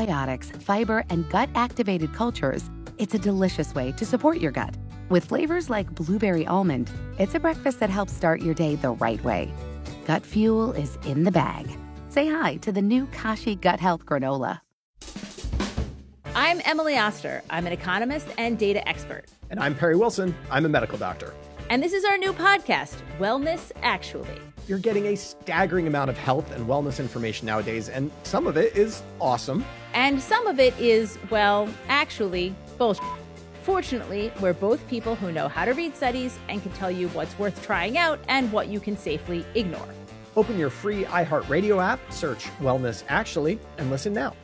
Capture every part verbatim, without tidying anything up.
probiotics, fiber, and gut-activated cultures, it's a delicious way to support your gut. With flavors like blueberry almond, it's a breakfast that helps start your day the right way. Gut Fuel is in the bag. Say hi to the new Kashi Gut Health Granola. I'm Emily Oster. I'm an economist and data expert. And I'm Perry Wilson. I'm a medical doctor. And this is our new podcast, Wellness Actually. You're getting a staggering amount of health and wellness information nowadays, and some of it is awesome. And some of it is, well, actually, bullshit. Fortunately, we're both people who know how to read studies and can tell you what's worth trying out and what you can safely ignore. Open your free iHeartRadio app, search Wellness Actually, and listen now.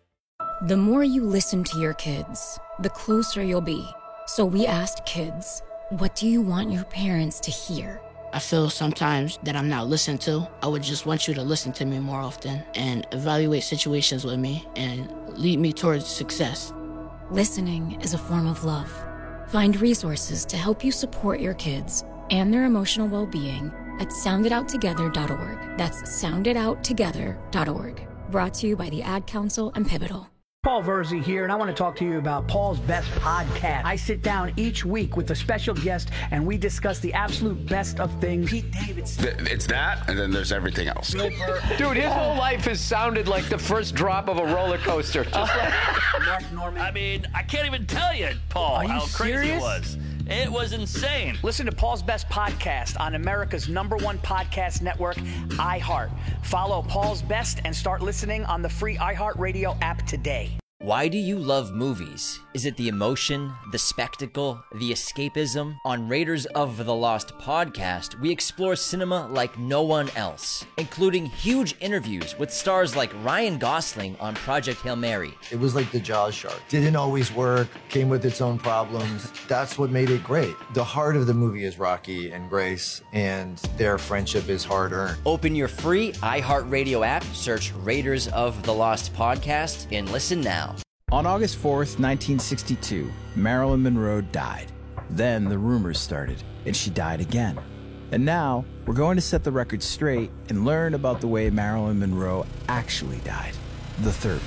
The more you listen to your kids, the closer you'll be. So we asked kids, what do you want your parents to hear? I feel sometimes that I'm not listened to. I would just want you to listen to me more often and evaluate situations with me and lead me towards success. Listening is a form of love. Find resources to help you support your kids and their emotional well-being at sound it out together dot org. That's sound it out together dot org. Brought to you by the Ad Council and Pivotal. Paul Verzi here, and I want to talk to you about Paul's Best Podcast. I sit down each week with a special guest, and we discuss the absolute best of things. Pete Davidson. It's that, and then there's everything else. Dude, his whole life has sounded like the first drop of a roller coaster. Just like Mark Norman. I mean, I can't even tell you, Paul, how crazy serious? it was. It was insane. Listen to Paul's Best Podcast on America's number one podcast network, iHeart. Follow Paul's Best and start listening on the free iHeartRadio app today. Why do you love movies? Is it the emotion, the spectacle, the escapism? On Raiders of the Lost podcast, we explore cinema like no one else, including huge interviews with stars like Ryan Gosling on Project Hail Mary. It was like the Jaws shark. Didn't always work, came with its own problems. That's what made it great. The heart of the movie is Rocky and Grace, and their friendship is hard-earned. Open your free iHeartRadio app, search Raiders of the Lost podcast, and listen now. On August fourth, nineteen sixty-two, Marilyn Monroe died. Then the rumors started, and she died again. And now, we're going to set the record straight and learn about the way Marilyn Monroe actually died, the third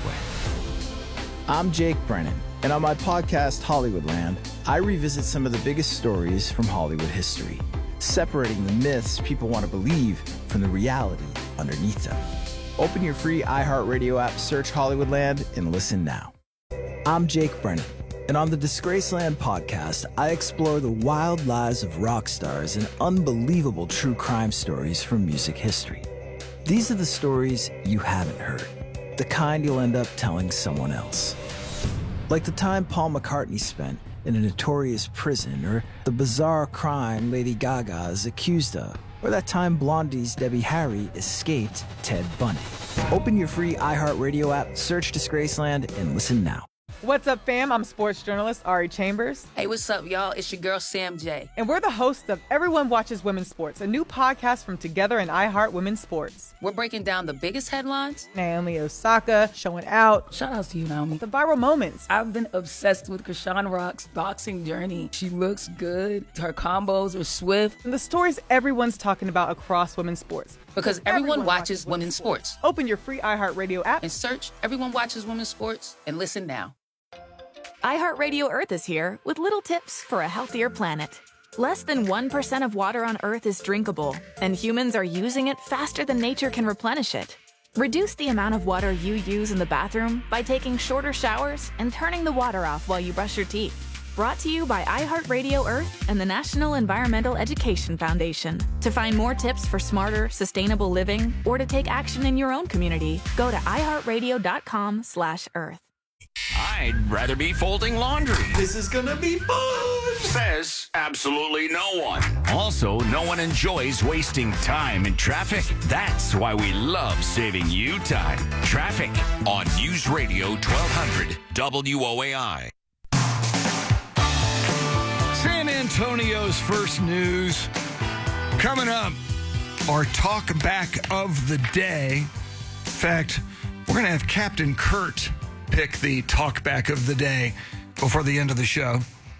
way. I'm Jake Brennan, and on my podcast, Hollywoodland, I revisit some of the biggest stories from Hollywood history, separating the myths people want to believe from the reality underneath them. Open your free iHeartRadio app, search Hollywoodland, and listen now. I'm Jake Brennan, and on the Disgraceland podcast, I explore the wild lives of rock stars and unbelievable true crime stories from music history. These are the stories you haven't heard, the kind you'll end up telling someone else. Like the time Paul McCartney spent in a notorious prison, or the bizarre crime Lady Gaga is accused of, or that time Blondie's Debbie Harry escaped Ted Bundy. Open your free iHeartRadio app, search Disgraceland, and listen now. What's up, fam? I'm sports journalist Ari Chambers. Hey, what's up, y'all? It's your girl, Sam J. And we're the hosts of Everyone Watches Women's Sports, a new podcast from Together and iHeart Women's Sports. We're breaking down the biggest headlines. Naomi Osaka showing out. Shout out to you, Naomi. The viral moments. I've been obsessed with Krishan Rock's boxing journey. She looks good. Her combos are swift. And the stories everyone's talking about across women's sports. Because everyone, everyone watches, watches women's sports. sports. Open your free iHeartRadio app. And search Everyone Watches Women's Sports and listen now. iHeartRadio Earth is here with little tips for a healthier planet. Less than one percent of water on Earth is drinkable, and humans are using it faster than nature can replenish it. Reduce the amount of water you use in the bathroom by taking shorter showers and turning the water off while you brush your teeth. Brought to you by iHeartRadio Earth and the National Environmental Education Foundation. To find more tips for smarter, sustainable living, or to take action in your own community, go to iHeartRadio.com slash Earth. I'd rather be folding laundry. This is gonna be fun! Says absolutely no one. Also, no one enjoys wasting time in traffic. That's why we love saving you time. Traffic on News Radio twelve hundred W O A I. San Antonio's first news. Coming up, our talk back of the day. In fact, we're going to have Captain Kurt pick the talk back of the day before the end of the show.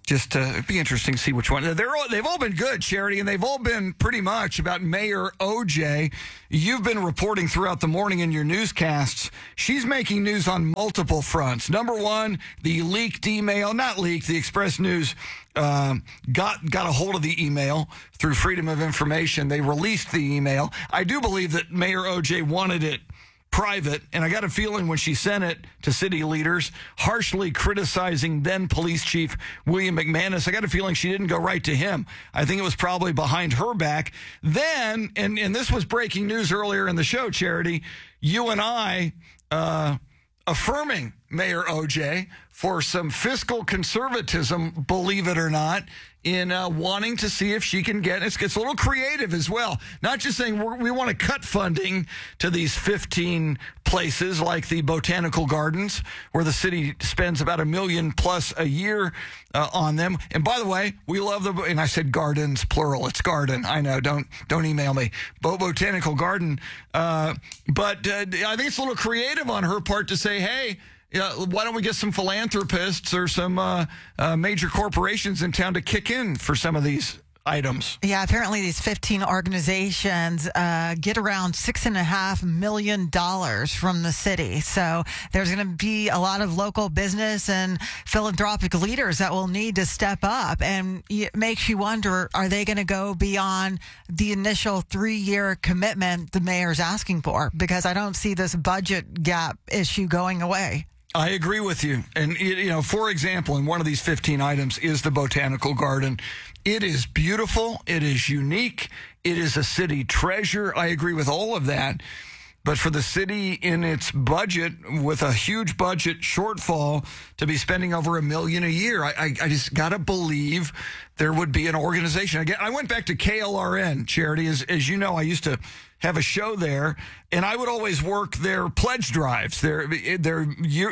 Just uh, it'd be interesting to see which one. They're all, they've all been good, Charity, and they've all been pretty much about Mayor O J. You've been reporting throughout the morning in your newscasts. She's making news on multiple fronts. Number one, the leaked email, not leaked, the Express News uh, got got a hold of the email through Freedom of Information. They released the email. I do believe that Mayor O J wanted it private, and I got a feeling when she sent it to city leaders, harshly criticizing then police chief William McManus, I got a feeling she didn't go right to him. I think it was probably behind her back. Then, and, and this was breaking news earlier in the show, Charity, you and I uh, affirming Mayor O J for some fiscal conservatism, believe it or not, in uh, wanting to see if she can get, it's, it's a little creative as well. Not just saying we're, we want to cut funding to these fifteen places like the Botanical Gardens, where the city spends about a million plus a year uh, on them. And by the way, we love the, and I said gardens, plural, it's garden. I know, don't don't email me. Bo- Botanical Garden. Uh, but uh, I think it's a little creative on her part to say, hey, yeah, why don't we get some philanthropists or some uh, uh, major corporations in town to kick in for some of these items? Yeah, apparently these fifteen organizations uh, get around six and a half million dollars from the city. So there's going to be a lot of local business and philanthropic leaders that will need to step up. And it makes you wonder, are they going to go beyond the initial three-year commitment the mayor's asking for? Because I don't see this budget gap issue going away. I agree with you. And, you know, for example, in one of these fifteen items is the Botanical Garden. It is beautiful. It is unique. It is a city treasure. I agree with all of that. But for the city in its budget, with a huge budget shortfall, to be spending over a million a year, I, I, I just got to believe there would be an organization. Again, I went back to K L R N, Charity. As, as you know, I used to have a show there, and I would always work their pledge drives. Their, their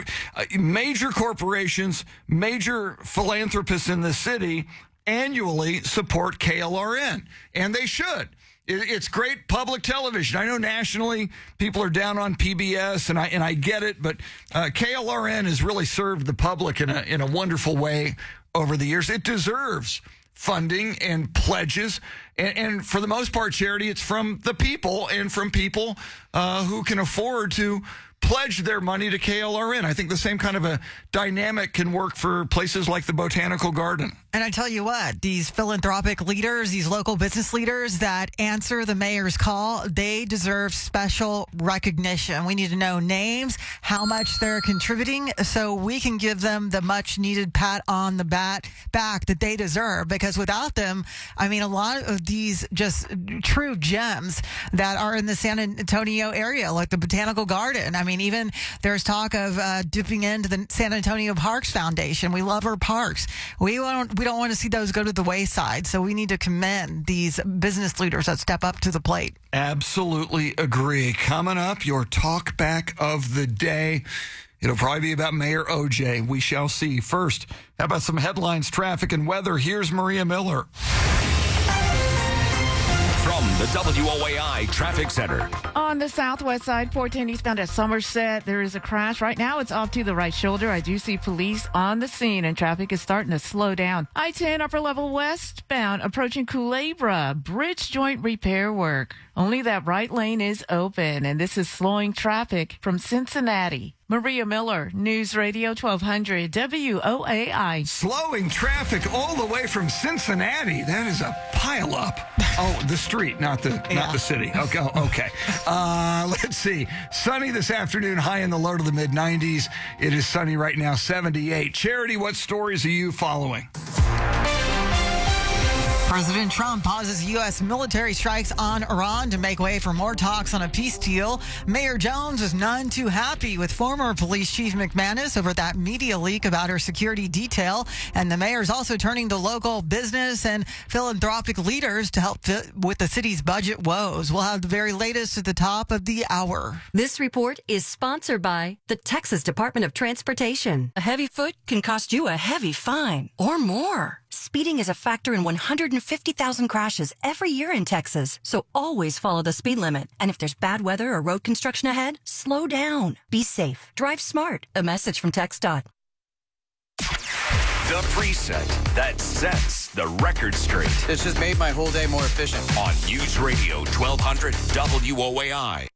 major corporations, major philanthropists in the city annually support K L R N, and they should. It's great public television. I know nationally people are down on P B S, and I and I get it, but uh, K L R N has really served the public in a in a wonderful way over the years. It deserves funding and pledges, and, and for the most part, Charity, it's from the people and from people uh, who can afford to pledge their money to K L R N. I think the same kind of a dynamic can work for places like the Botanical Garden. And I tell you what, these philanthropic leaders, these local business leaders that answer the mayor's call, they deserve special recognition. We need to know names, how much they're contributing, so we can give them the much needed pat on the bat back that they deserve. Because without them, I mean, a lot of these just true gems that are in the San Antonio area, like the Botanical Garden. I mean, even there's talk of uh, dipping into the San Antonio Parks Foundation. We love our parks. We won't. We don't want to see those go to the wayside. So we need to commend these business leaders that step up to the plate. Absolutely agree. Coming up, your talk back of the day. It'll probably be about Mayor O J. We shall see. First, how about some headlines, traffic, and weather? Here's Maria Miller. From the W O A I Traffic Center. On the southwest side, four ten eastbound at Somerset, there is a crash. Right now, it's off to the right shoulder. I do see police on the scene, and traffic is starting to slow down. I ten upper level westbound, approaching Culebra. Bridge joint repair work. Only that right lane is open, and this is slowing traffic from Cincinnati. Maria Miller, News Radio twelve hundred W O A I. Slowing traffic all the way from Cincinnati. That is a pileup. Oh, the street, not the yeah. not the city. Okay, okay. Uh, let's see. Sunny this afternoon, high in the low to the mid nineties. It is sunny right now, seventy-eight. Charity, what stories are you following? President Trump pauses U S military strikes on Iran to make way for more talks on a peace deal. Mayor Jones was none too happy with former police chief McManus over that media leak about her security detail. And the mayor's also turning to local business and philanthropic leaders to help with the city's budget woes. We'll have the very latest at the top of the hour. This report is sponsored by the Texas Department of Transportation. A heavy foot can cost you a heavy fine or more. Speeding is a factor in one hundred fifty thousand crashes every year in Texas, so always follow the speed limit. And if there's bad weather or road construction ahead, slow down. Be safe. Drive smart. A message from TxDOT. The preset that sets the record straight. It's just made my whole day more efficient. On News Radio twelve hundred W O A I.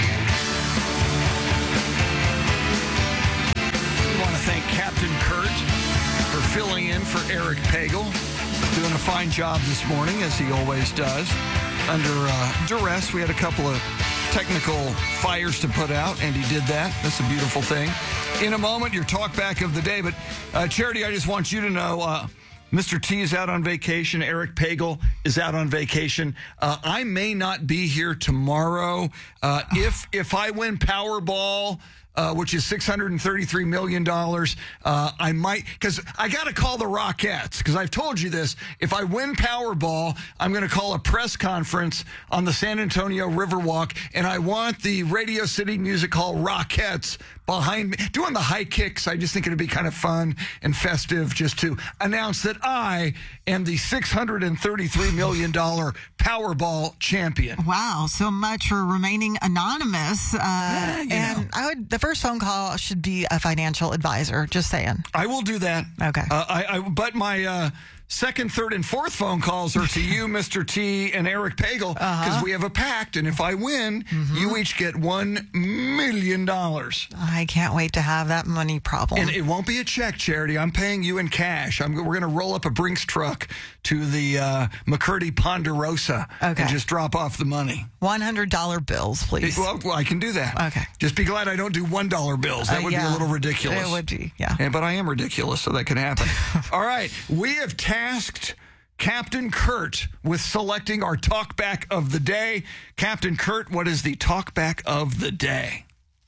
We want to thank Captain Kurt for filling in for Eric Pagel. Doing a fine job this morning, as he always does. Under uh, duress, we had a couple of technical fires to put out, and he did that. That's a beautiful thing. In a moment, your talk back of the day. But, uh, Charity, I just want you to know, uh, Mister T is out on vacation. Eric Pagel is out on vacation. Uh, I may not be here tomorrow. Uh, if if I win Powerball, uh, which is six hundred thirty-three million dollars, uh, I might, because I got to call the Rockettes, because I've told you this. If I win Powerball, I'm going to call a press conference on the San Antonio Riverwalk, and I want the Radio City Music Hall Rockettes behind me doing the high kicks. I just think it'd be kind of fun and festive just to announce that I am the six hundred thirty-three million dollars Powerball champion. Wow, so much for remaining anonymous. Uh, Yeah, you and know. I would. The first phone call should be a financial advisor. Just saying. I will do that. Okay. Uh, I, I, but my uh, second, third, and fourth phone calls are to you, Mister T, and Eric Pagel, because Uh-huh. we have a pact, and if I win, Mm-hmm. you each get one million dollars. I can't wait to have that money problem. And it won't be a check, Charity. I'm paying you in cash. I'm, we're going to roll up a Brinks truck to the uh, McCurdy Ponderosa Okay. and just drop off the money. one hundred dollar bills, please. Well, well, I can do that. Okay. Just be glad I don't do one dollar bills. That Uh, would be yeah. a little ridiculous. It would be, yeah. Yeah, but I am ridiculous, so that could happen. All right. We have tasked Captain Kurt with selecting our talkback of the day. Captain Kurt, what is the talkback of the day?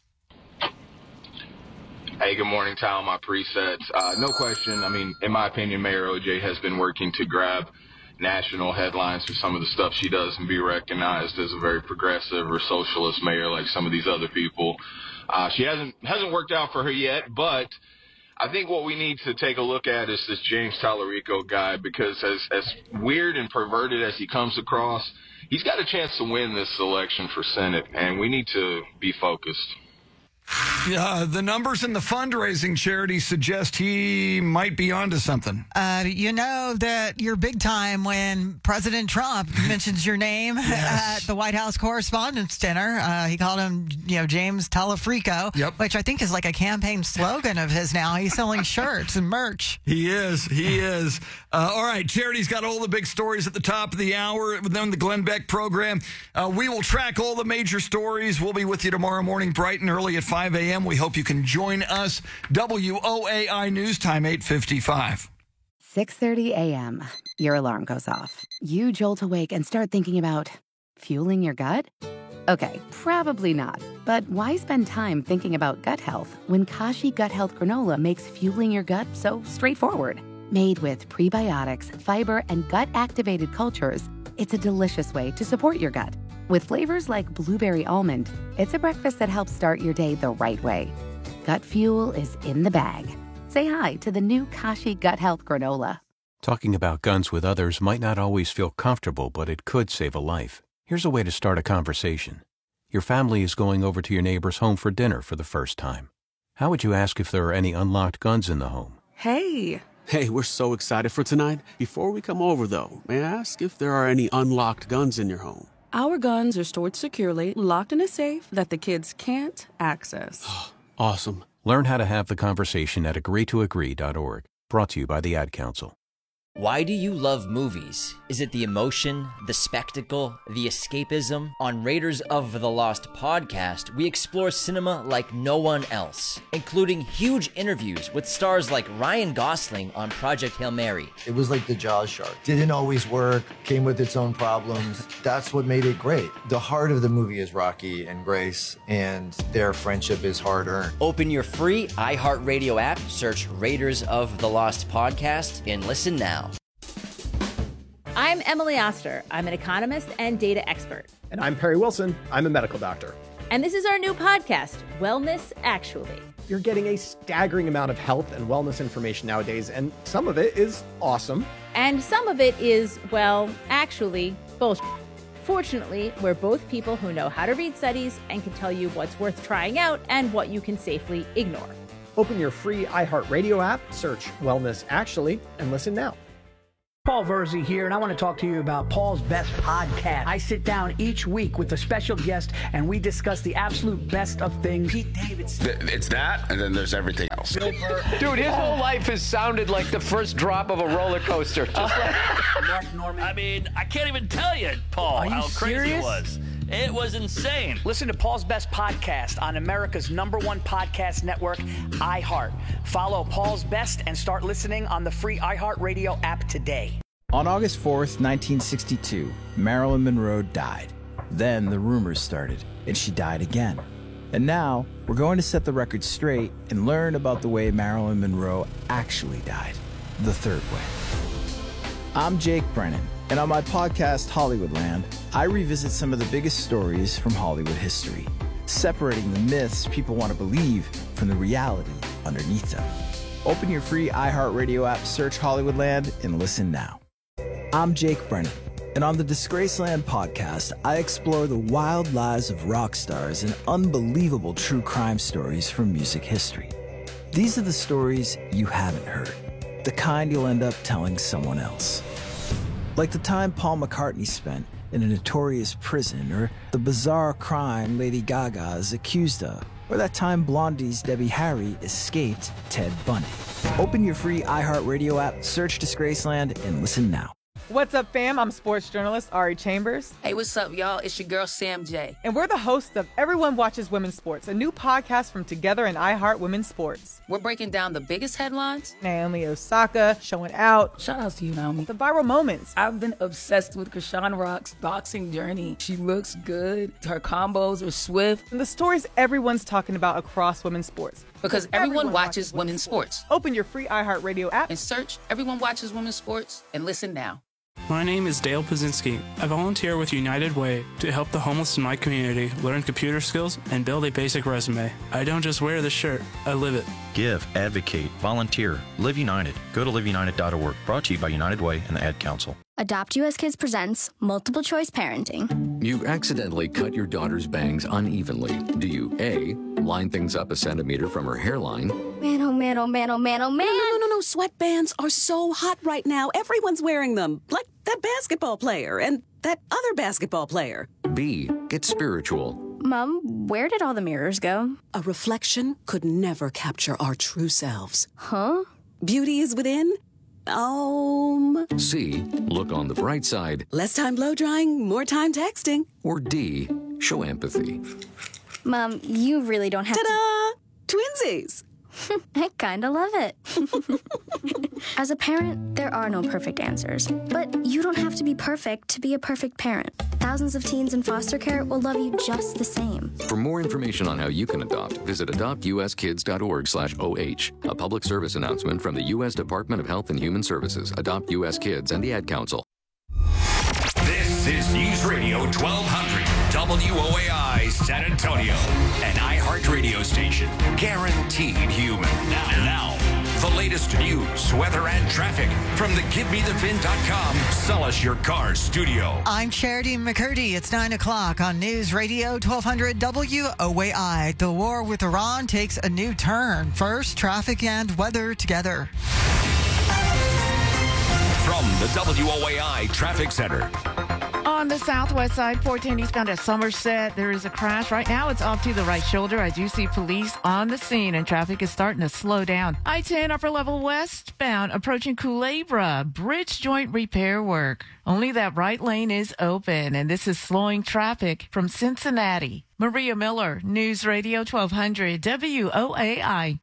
Hey, good morning to all my presets. Uh, no question. I mean, in my opinion, Mayor O J has been working to grab national headlines for some of the stuff she does and be recognized as a very progressive or socialist mayor like some of these other people. Uh, she hasn't hasn't worked out for her yet, but I think what we need to take a look at is this James Tallarico guy, because as, as weird and perverted as he comes across, he's got a chance to win this election for Senate, and we need to be focused. Uh, the numbers in the fundraising charity suggest he might be onto something. Uh, you know that you're big time when President Trump mentions your name Yes. at the White House Correspondents' Dinner. Uh, he called him, you know, James Tallarico, Yep. which I think is like a campaign slogan of his now. He's selling shirts and merch. He is. He is. Uh, all right. Charity's got all the big stories at the top of the hour within the Glenn Beck program. Uh, we will track all the major stories. We'll be with you tomorrow morning, bright and early at five a.m. We hope you can join us. W O A I News Time, eight fifty-five. six thirty a.m. Your alarm goes off. You jolt awake and start thinking about fueling your gut? Okay, probably not. But why spend time thinking about gut health when Kashi Gut Health Granola makes fueling your gut so straightforward? Made with prebiotics, fiber, and gut-activated cultures, it's a delicious way to support your gut. With flavors like blueberry almond, it's a breakfast that helps start your day the right way. Gut fuel is in the bag. Say hi to the new Kashi Gut Health Granola. Talking about guns with others might not always feel comfortable, but it could save a life. Here's a way to start a conversation. Your family is going over to your neighbor's home for dinner for the first time. How would you ask if there are any unlocked guns in the home? Hey! Hey, we're so excited for tonight. Before we come over, though, may I ask if there are any unlocked guns in your home? Our guns are stored securely, locked in a safe that the kids can't access. Awesome. Learn how to have the conversation at agree to agree dot org. Brought to you by the Ad Council. Why do you love movies? Is it the emotion, the spectacle, the escapism? On Raiders of the Lost podcast, we explore cinema like no one else, including huge interviews with stars like Ryan Gosling on Project Hail Mary. It was like the Jaws shark. Didn't always work, came with its own problems. That's what made it great. The heart of the movie is Rocky and Grace, and their friendship is hard-earned. Open your free iHeartRadio app, search Raiders of the Lost podcast, and listen now. I'm Emily Oster. I'm an economist and data expert. And I'm Perry Wilson. I'm a medical doctor. And this is our new podcast, Wellness Actually. You're getting a staggering amount of health and wellness information nowadays, and some of it is awesome. And some of it is, well, actually, bullshit. Fortunately, we're both people who know how to read studies and can tell you what's worth trying out and what you can safely ignore. Open your free iHeartRadio app, search Wellness Actually, and listen now. Paul Verzi here, and I want to talk to you about Paul's Best Podcast. I sit down each week with a special guest, and we discuss the absolute best of things. Pete Davidson. It's that, and then there's everything else. Dude, his whole life has sounded like the first drop of a roller coaster. Just like Mark Norman. I mean, I can't even tell you, Paul, Are you how crazy serious? it was. It was insane. Listen to Paul's Best Podcast on America's number one podcast network, iHeart. Follow Paul's Best and start listening on the free iHeartRadio app today. On August fourth, nineteen sixty-two, Marilyn Monroe died. Then the rumors started, and she died again. And now, we're going to set the record straight and learn about the way Marilyn Monroe actually died, the third way. I'm Jake Brennan, and on my podcast, Hollywoodland, I revisit some of the biggest stories from Hollywood history, separating the myths people want to believe from the reality underneath them. Open your free iHeartRadio app, search Hollywoodland, and listen now. I'm Jake Brennan, and on the Disgraceland podcast, I explore the wild lives of rock stars and unbelievable true crime stories from music history. These are the stories you haven't heard, the kind you'll end up telling someone else. Like the time Paul McCartney spent in a notorious prison, or the bizarre crime Lady Gaga is accused of, or that time Blondie's Debbie Harry escaped Ted Bundy. Open your free iHeartRadio app, search Disgraceland, and listen now. What's up, fam? I'm sports journalist Ari Chambers. Hey, what's up, y'all? It's your girl, Sam J. And we're the hosts of Everyone Watches Women's Sports, a new podcast from Together and iHeart Women's Sports. We're breaking down the biggest headlines. Naomi Osaka showing out. Shout out to you, Naomi. The viral moments. I've been obsessed with Krishan Rock's boxing journey. She looks good. Her combos are swift. And the stories everyone's talking about across women's sports. Because everyone, everyone watches, watches women's sports. sports. Open your free iHeartRadio app and search Everyone Watches Women's Sports and listen now. My name is Dale Pazinski. I volunteer with United Way to help the homeless in my community learn computer skills and build a basic resume. I don't just wear the shirt, I live it. Give, advocate, volunteer, Live United. Go to live united dot org. Brought to you by United Way and the Ad Council. Adopt U S Kids presents Multiple Choice Parenting. You accidentally cut your daughter's bangs unevenly. Do you A, line things up a centimeter from her hairline? Man, oh man, oh man, oh man, oh man. No, no, no, no, no. Sweatbands are so hot right now. Everyone's wearing them. Like that basketball player and that other basketball player. B, get spiritual. Mom, where did all the mirrors go? A reflection could never capture our true selves. Huh? Beauty is within. Um. C, look on the bright side. Less time blow drying, more time texting. Or D, show empathy. Mom, you really don't have Ta-da! to... Twinsies! I kinda love it. As a parent, there are no perfect answers. But you don't have to be perfect to be a perfect parent. Thousands of teens in foster care will love you just the same. For more information on how you can adopt, visit adopt u s kids dot org slash O H. A public service announcement from the U S Department of Health and Human Services, Adopt U S Kids, and the Ad Council. This is News Radio twelve hundred W O A I San Antonio, an iHeart radio station, guaranteed human. Now, now, the latest news, weather, and traffic from the give me the vin dot com Sell Us Your Car studio. I'm Charity McCurdy. It's nine o'clock on News Radio twelve hundred W O A I. The war with Iran takes a new turn. First, traffic and weather together. From the W O A I Traffic Center. On the southwest side, four ten eastbound at Somerset, there is a crash. Right now, it's off to the right shoulder. I do see police on the scene, and traffic is starting to slow down. I ten upper level westbound, approaching Culebra, bridge joint repair work. Only that right lane is open, and this is slowing traffic from Cincinnati. Maria Miller, News Radio twelve hundred W O A I.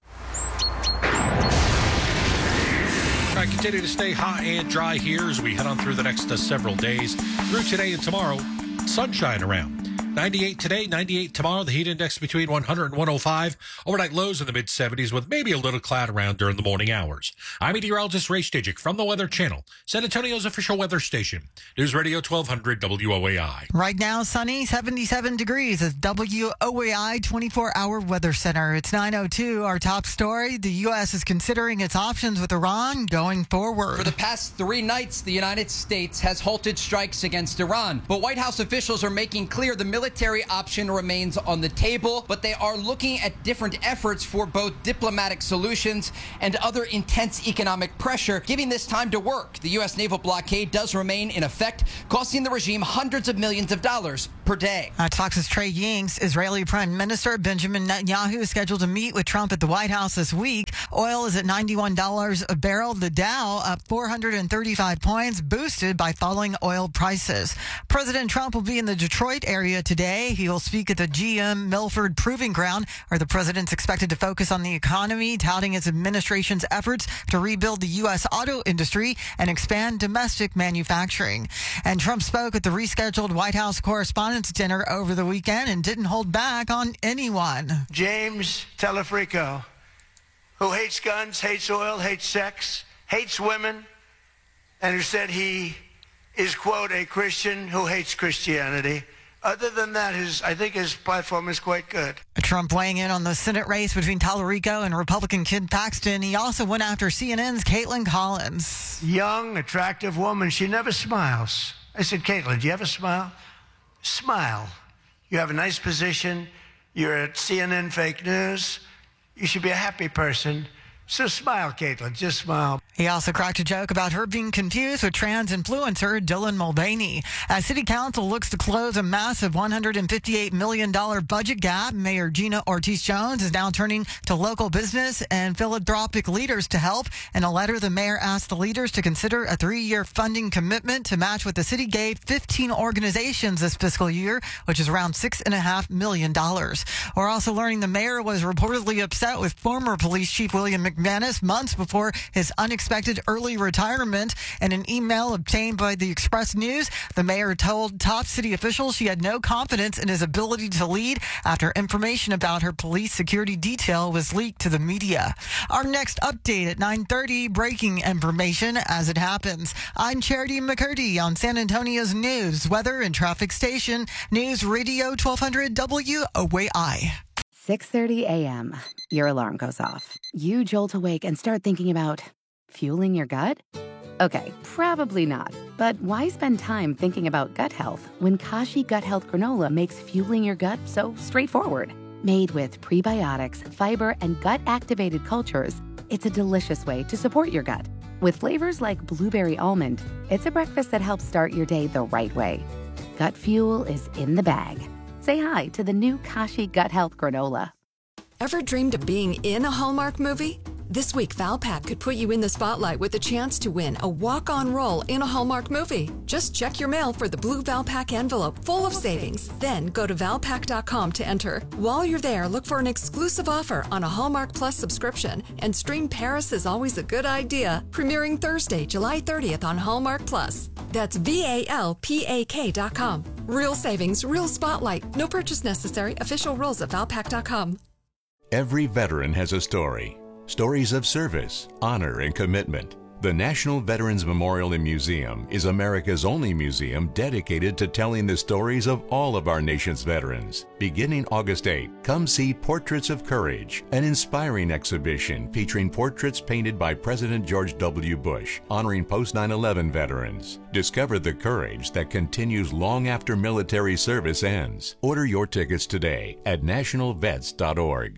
All right, continue to stay hot and dry here as we head on through the next uh, several days. Through today and tomorrow, sunshine around. ninety-eight today, ninety-eight tomorrow. The heat index between one hundred and one oh five. Overnight lows in the mid seventies with maybe a little cloud around during the morning hours. I'm meteorologist Ray Stajic from the Weather Channel, San Antonio's official weather station. News Radio twelve hundred W O A I. Right now, sunny, seventy-seven degrees. It's W O A I twenty-four hour Weather Center. It's nine oh two. Our top story, the U S is considering its options with Iran going forward. For the past three nights, the United States has halted strikes against Iran. But White House officials are making clear the military military option remains on the table, but they are looking at different efforts for both diplomatic solutions and other intense economic pressure, giving this time to work. The U S naval blockade does remain in effect, costing the regime hundreds of millions of dollars per day. Uh, Fox's Trey Yingst. Israeli Prime Minister Benjamin Netanyahu is scheduled to meet with Trump at the White House this week. Oil is at ninety-one dollars a barrel. The Dow up four hundred thirty-five points, boosted by falling oil prices. President Trump will be in the Detroit area today. He will speak at the G M Milford Proving Ground, where the president's expected to focus on the economy, touting his administration's efforts to rebuild the U S auto industry and expand domestic manufacturing. And Trump spoke at the rescheduled White House Correspondents' Dinner over the weekend and didn't hold back on anyone. James Telefrico, who hates guns, hates oil, hates sex, hates women, and who said he is, quote, a Christian who hates Christianity. Other than that, his I think his platform is quite good. Trump weighing in on the Senate race between Tallarico and Republican Ken Paxton. He also went after C N N's Caitlin Collins. Young, attractive woman. She never smiles. I said, Caitlin, do you ever smile? Smile. You have a nice position. You're at C N N Fake News. You should be a happy person. So smile, Caitlin. Just smile. He also cracked a joke about her being confused with trans influencer Dylan Mulvaney. As City Council looks to close a massive one hundred fifty-eight million dollars budget gap, Mayor Gina Ortiz-Jones is now turning to local business and philanthropic leaders to help. In a letter, the mayor asked the leaders to consider a three-year funding commitment to match what the city gave fifteen organizations this fiscal year, which is around six point five million dollars. We're also learning the mayor was reportedly upset with former police chief William McManus months before his unexpected early retirement. In an email obtained by the Express News, the mayor told top city officials she had no confidence in his ability to lead after information about her police security detail was leaked to the media. Our next update at nine thirty, breaking information as it happens. I'm Charity McCurdy on San Antonio's news, weather, and traffic station, News Radio twelve hundred W O A I. six thirty a.m. Your alarm goes off. You jolt awake and start thinking about fueling your gut? Okay, probably not. But why spend time thinking about gut health when Kashi Gut Health Granola makes fueling your gut so straightforward? Made with prebiotics, fiber, and gut-activated cultures, it's a delicious way to support your gut. With flavors like blueberry almond, it's a breakfast that helps start your day the right way. Gut fuel is in the bag. Say hi to the new Kashi Gut Health Granola. Ever dreamed of being in a Hallmark movie? This week, Valpak could put you in the spotlight with a chance to win a walk-on role in a Hallmark movie. Just check your mail for the blue Valpak envelope full of savings. Then go to valpak dot com to enter. While you're there, look for an exclusive offer on a Hallmark Plus subscription and stream Paris is Always a Good Idea, premiering Thursday, July thirtieth on Hallmark Plus. That's V A L P A K dot com. Real savings, real spotlight. No purchase necessary. Official rules at valpak dot com. Every veteran has a story. Stories of service, honor, and commitment. The National Veterans Memorial and Museum is America's only museum dedicated to telling the stories of all of our nation's veterans. Beginning August eighth, come see Portraits of Courage, an inspiring exhibition featuring portraits painted by President George W. Bush, honoring post nine eleven veterans. Discover the courage that continues long after military service ends. Order your tickets today at national vets dot org.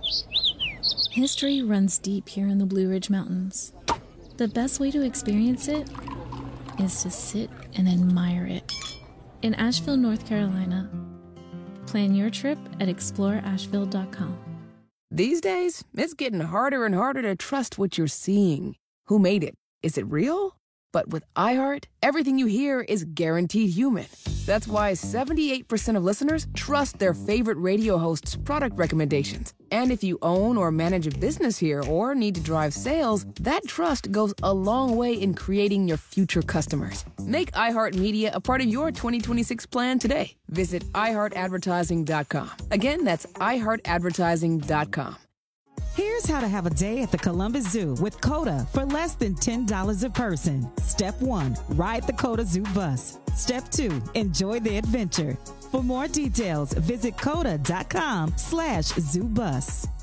History runs deep here in the Blue Ridge Mountains. The best way to experience it is to sit and admire it. In Asheville, North Carolina. Plan your trip at explore asheville dot com. These days, it's getting harder and harder to trust what you're seeing. Who made it? Is it real? But with iHeart, everything you hear is guaranteed human. That's why seventy-eight percent of listeners trust their favorite radio host's product recommendations. And if you own or manage a business here or need to drive sales, that trust goes a long way in creating your future customers. Make iHeartMedia a part of your twenty twenty-six plan today. Visit i heart advertising dot com. Again, that's i heart advertising dot com. Here's how to have a day at the Columbus Zoo with COTA for less than ten dollars a person. Step one, ride the COTA Zoo bus. Step two, enjoy the adventure. For more details, visit coda dot com slash zoo bus.